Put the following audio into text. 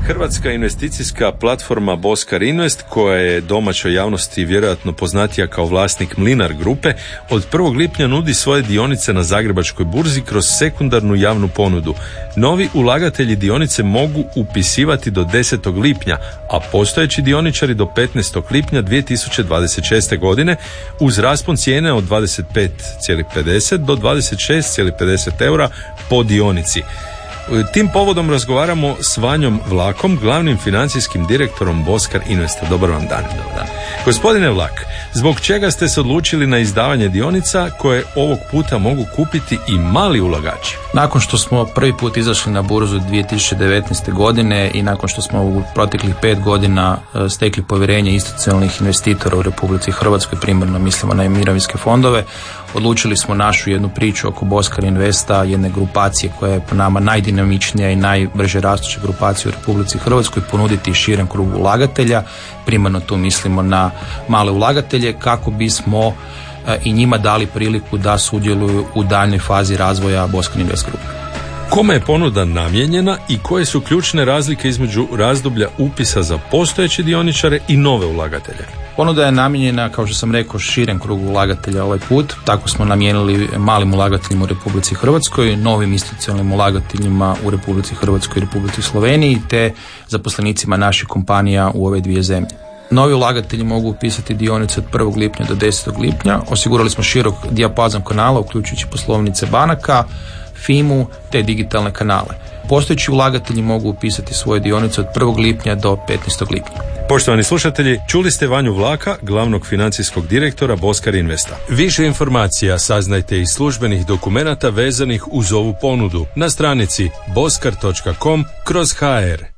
Hrvatska investicijska platforma Boskar Invest, koja je domaćoj javnosti vjerojatno poznatija kao vlasnik Mlinar grupe, od 1. lipnja nudi svoje dionice na Zagrebačkoj burzi kroz sekundarnu javnu ponudu. Novi ulagatelji dionice mogu upisivati do 10. lipnja, a postojeći dioničari do 15. lipnja 2026. godine uz raspon cijene od 25,50 do 26,50 eura po dionici. Tim povodom razgovaramo s Vanjom Vlakom, glavnim financijskim direktorom Boskar Investa. Dobar vam dan. Dobar dan. Gospodine Vlak, zbog čega ste se odlučili na izdavanje dionica koje ovog puta mogu kupiti i mali ulagači? Nakon što smo prvi put izašli na burzu 2019. godine i nakon što smo u proteklih 5 godina stekli povjerenje institucionalnih investitora u Republici Hrvatskoj, primarno mislimo na mirovinske fondove, odlučili smo našu jednu priču oko Boskar Investa, jedne grupacije koja je po nama najdinamičnija i najbrže rastuća grupacija u Republici Hrvatskoj, ponuditi širem krugu ulagatelja, primarno tu mislimo na male ulagatelje, kako bismo i njima dali priliku da sudjeluju u daljnjoj fazi razvoja Boskar Invest grupe. Kome je ponuda namijenjena i koje su ključne razlike između razdoblja upisa za postojeće dioničare i nove ulagatelje? Ponuda je namijenjena, kao što sam rekao, širem krugu ulagatelja ovaj put. Tako smo namijenili malim ulagateljima u Republici Hrvatskoj, novim institucionalnim ulagateljima u Republici Hrvatskoj i Republici Sloveniji, te zaposlenicima naših kompanija u ove dvije zemlje. Novi ulagatelji mogu upisati dionice od 1. lipnja do 10. lipnja. Osigurali smo širok dijapazon kanala, uključujući poslovnice banaka, FIMU te digitalne kanale. Postojeći ulagatelji mogu upisati svoje dionice od 1. lipnja do 15. lipnja. Poštovani slušatelji, čuli ste Vanju Vlaka, glavnog financijskog direktora Boskar Investa. Više informacija saznajte iz službenih dokumenata vezanih uz ovu ponudu na stranici boskar.com/hr.